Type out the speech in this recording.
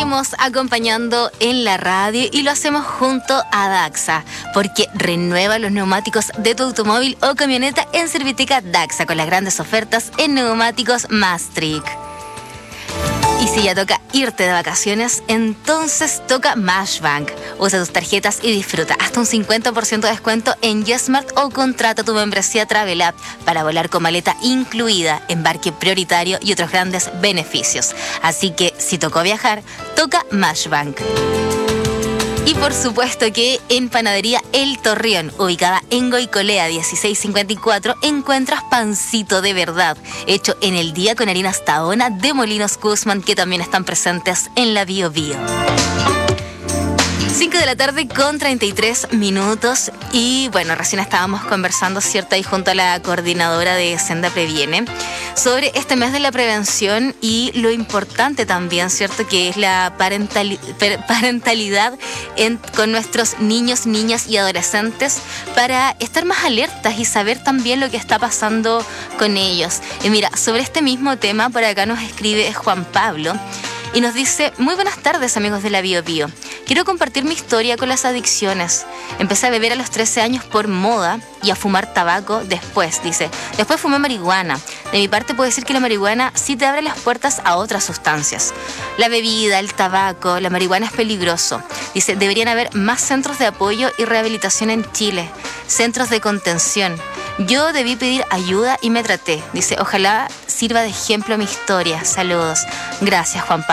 seguimos acompañando en la radio y lo hacemos junto a Daxa, porque renueva los neumáticos de tu automóvil o camioneta en Serviteca Daxa con las grandes ofertas en neumáticos Maastricht. Y si ya toca irte de vacaciones, entonces toca Mashbank. Usa tus tarjetas y disfruta hasta un 50% de descuento en YesMart o contrata tu membresía Travel App para volar con maleta incluida, embarque prioritario y otros grandes beneficios. Así que si tocó viajar, toca Mashbank. Y por supuesto que en Panadería El Torreón, ubicada en Goicolea 1654, encuentras pancito de verdad, hecho en el día con harinas Tahona de Molinos Guzmán, que también están presentes en la Bio Bio. 5 de la tarde con 33 minutos y bueno, recién estábamos conversando, ¿cierto? Ahí junto a la coordinadora de Senda Previene sobre este mes de la prevención y lo importante también, ¿cierto? Que es la parentalidad con nuestros niños, niñas y adolescentes para estar más alertas y saber también lo que está pasando con ellos. Y mira, sobre este mismo tema, por acá nos escribe Juan Pablo y nos dice: muy buenas tardes, amigos de la Bio Bio. Quiero compartir mi historia con las adicciones. Empecé a beber a los 13 años por moda y a fumar tabaco después, dice. Después fumé marihuana. De mi parte puedo decir que la marihuana sí te abre las puertas a otras sustancias. La bebida, el tabaco, la marihuana es peligroso. Dice, deberían haber más centros de apoyo y rehabilitación en Chile. Centros de contención. Yo debí pedir ayuda y me traté. Dice, ojalá sirva de ejemplo mi historia. Saludos. Gracias, Juan Pablo.